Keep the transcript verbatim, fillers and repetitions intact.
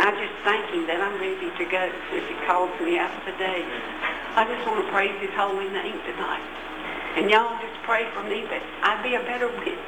I just thank him that I'm ready to go if he calls me out today. I just want to praise his holy name tonight. And y'all just pray for me that I be a better witness.